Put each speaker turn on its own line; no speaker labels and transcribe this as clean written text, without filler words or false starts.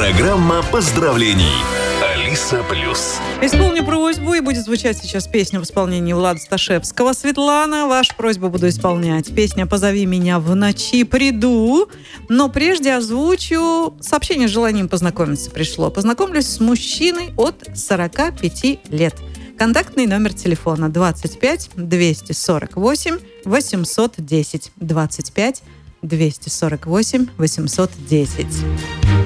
Программа поздравлений. Алиса Плюс.
Исполню просьбу, и будет звучать сейчас песня в исполнении Влада Сташевского. Светлана, вашу просьбу буду исполнять. Песня «Позови меня в ночи, приду». Но прежде озвучу сообщение с желанием познакомиться пришло. Познакомлюсь с мужчиной от 45 лет. Контактный номер телефона 25 248 810. 25 248 810.